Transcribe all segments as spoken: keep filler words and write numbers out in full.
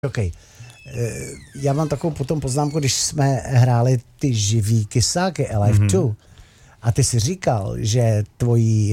Okay. Já mám takovou potom poznámku, když jsme hráli ty živý kysáky Alive mm-hmm. dva a ty si říkal, že tvojí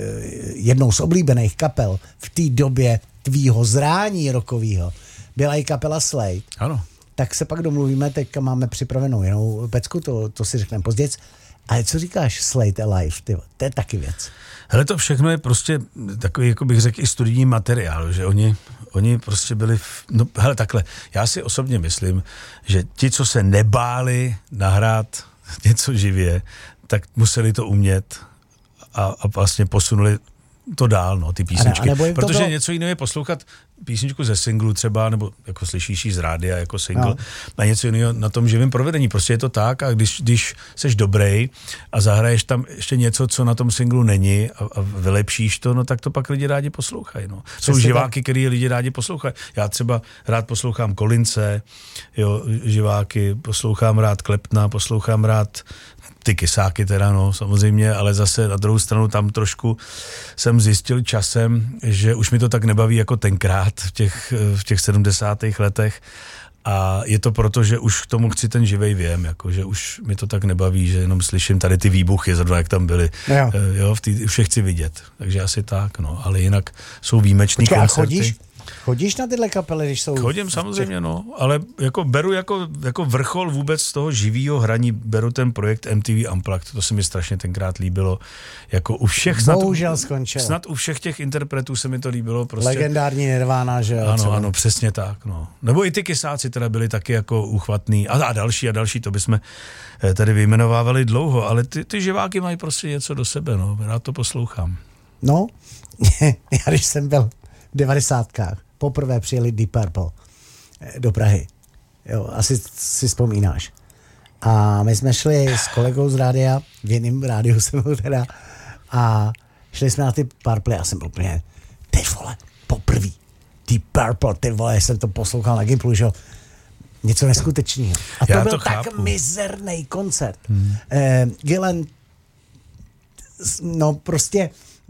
jednou z oblíbených kapel v té době tvýho zrání rokovýho byla i kapela Slade. Ano. Tak se pak domluvíme, teďka máme připravenou jinou pecku, to, to si řekneme později. Ale co říkáš Slade Alive, ty, to je taky věc. Hele, to všechno je prostě takový, jako bych řekl, i studijní materiál, že oni, oni prostě byli, v, no hele takhle, já si osobně myslím, že ti, co se nebáli nahrát něco živě, tak museli to umět a, a vlastně posunuli to dál, no, ty písničky. Ne, protože bylo... něco jiného je poslouchat písničku ze singlu třeba, nebo jako slyšíš ji z rádia jako single, no. A něco jiného na tom živém provedení. Prostě je to tak a když, když seš dobrý a zahraješ tam ještě něco, co na tom singlu není a, a vylepšíš to, no tak to pak lidi rádi poslouchají. No. Jsou živáky, který lidi rádi poslouchají. Já třeba rád poslouchám Collinse, jo, živáky, poslouchám rád Claptona, poslouchám rád ty kysáky teda, no, samozřejmě, ale zase na druhou stranu tam trošku jsem zjistil časem, že už mi to tak nebaví jako tenkrát v těch, v těch sedmdesátých letech a je to proto, že už k tomu chci ten živej věm, jako, že už mi to tak nebaví, že jenom slyším tady ty výbuchy zrovna, jak tam byly, jo, jo v tý, už je chci vidět, takže asi tak, no, ale jinak jsou výjimečný koncerty. Chodíš? Chodíš na tyhle kapely, když jsou... Chodím samozřejmě, no, ale jako beru jako, jako vrchol vůbec z toho živýho hraní, beru ten projekt M T V Unplugged, to se mi strašně tenkrát líbilo, jako u všech snad... Bohužel skončil. Snad u všech těch interpretů se mi to líbilo prostě. Legendární Nirvana, že jo? Ano, třeba. Ano, přesně tak, no. Nebo i ty kysáci teda byli taky jako uchvatný, a, a další a další, to bychom tady vyjmenovávali dlouho, ale ty, ty živáky mají prostě něco do sebe, no, rád to poslouchám. No, já když jsem byl v devadesátkách, poprvé přijeli Deep Purple do Prahy. Jo, asi si vzpomínáš. A my jsme šli s kolegou z rádia, v jiném rádiu jsem byl teda, a šli jsme na ty Purple, já jsem byl úplně, ty vole, poprvý, Deep Purple, ty vole, jsem to poslouchal na Gimplu, že jo, něco neskutečného. A to já byl to tak chápu. mizerný koncert. Hmm. Eh, Gillen, no prostě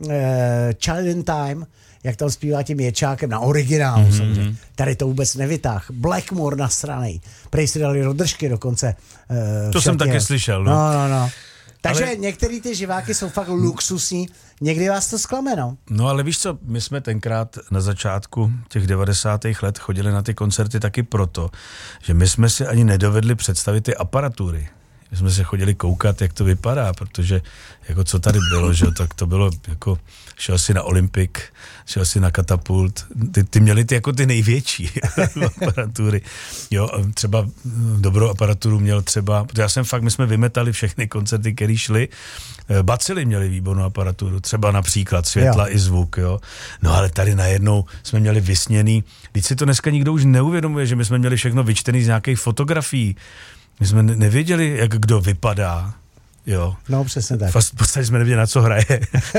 eh, Child in Time, jak tam zpívá tím ječákem na originálu, mm-hmm. samozřejmě. Tady to vůbec nevytáh. Blackmore nasranej. Prej si dali do držky dokonce. Uh, to jsem taky slyšel, no. No, no, no. Takže ale... některý ty živáky jsou fakt luxusní, někdy vás to zklame, no. No ale víš co, my jsme tenkrát na začátku těch devadesátých let chodili na ty koncerty taky proto, že my jsme si ani nedovedli představit ty aparatury. My jsme se chodili koukat, jak to vypadá, protože jako co tady bylo, že tak to bylo jako, šel si na Olympic, šel si na Katapult, ty, ty měli ty jako ty největší aparatury, jo, třeba dobrou aparaturu měl třeba, protože já jsem fakt, my jsme vymetali všechny koncerty, které šly, Bacily měli výbornou aparaturu, třeba například světla jo. i zvuk, jo, no ale tady najednou jsme měli vysněný, teď si to dneska nikdo už neuvědomuje, že my jsme měli všechno vyčtený z nějakých fotografií. My jsme nevěděli, jak kdo vypadá, jo. No, přesně tak. V podstatě jsme nevěděli, na co hraje,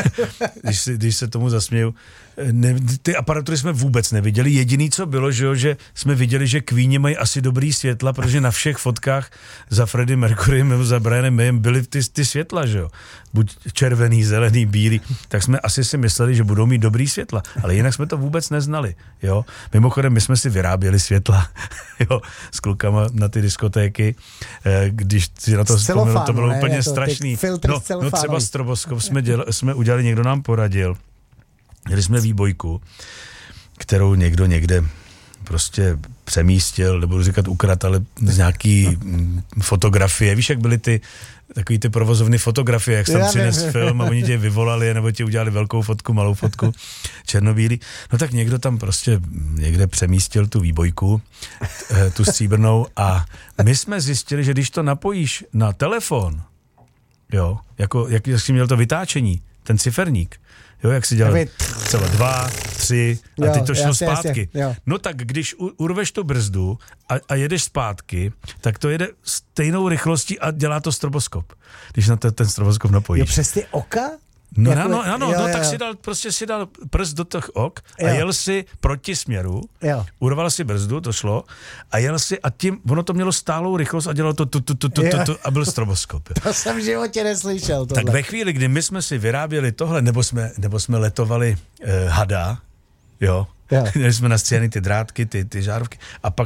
když, si, když se tomu zasměju. Ne, ty aparatury jsme vůbec neviděli. Jediný, co bylo, že, jo, že jsme viděli, že Queeni mají asi dobrý světla, protože na všech fotkách za Freddie Mercurym nebo za Brianem Mayem byly ty, ty světla, že jo. Buď červený, zelený, bílý. Tak jsme asi si mysleli, že budou mít dobrý světla, ale jinak jsme to vůbec neznali, jo. Mimochodem, my jsme si vyráběli světla, jo, s klukama na ty diskotéky, když si na to vzpomínám, to bylo ne, úplně to, strašný. No, no třeba stroboskop jsme, děl, jsme udělali, někdo nám poradil. Měli jsme výbojku, kterou někdo někde prostě přemístil, nebudu říkat ukrat, ale z nějaký fotografie. Víš, jak byly ty takový ty provozovny fotografie, jak jsi tam přines film a oni tě vyvolali, nebo ti udělali velkou fotku, malou fotku, černobílý. No tak někdo tam prostě někde přemístil tu výbojku, tu stříbrnou a my jsme zjistili, že když to napojíš na telefon, jo, jako, jak jsi měl to vytáčení, ten ciferník, jo, jak si dělal třeba dva, tři a jo, teď to šlo jasně, zpátky. Jasně, no tak když u, urveš tu brzdu a, a jedeš zpátky, tak to jede stejnou rychlostí a dělá to stroboskop, když na to, ten stroboskop napojíš. Jo, přes ty oka? No, jako, no, no, no, jo, no jo. Tak si dal, prostě si dal prst do těch ok a jo. jel si proti směru, jo. urval si brzdu, to šlo, a jel si a tím, ono to mělo stálou rychlost a dělalo to tu, tu, tu, tu, tu, tu a byl stroboskop. To jsem v životě neslyšel. Tohle. Tak ve chvíli, kdy my jsme si vyráběli tohle, nebo jsme, nebo jsme letovali eh, hada, jo, Jo. Měli jsme nastříhaný ty drátky, ty, ty žárovky a pak